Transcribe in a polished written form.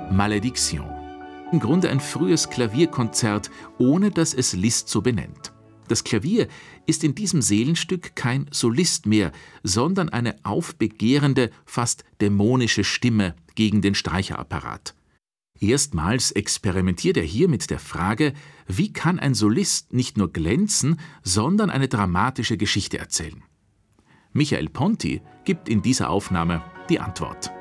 Malédiction. Im Grunde ein frühes Klavierkonzert, ohne dass es Liszt so benennt. Das Klavier ist in diesem Seelenstück kein Solist mehr, sondern eine aufbegehrende, fast dämonische Stimme gegen den Streicherapparat. Erstmals experimentiert er hier mit der Frage, wie kann ein Solist nicht nur glänzen, sondern eine dramatische Geschichte erzählen. Michael Ponti gibt in dieser Aufnahme die Antwort.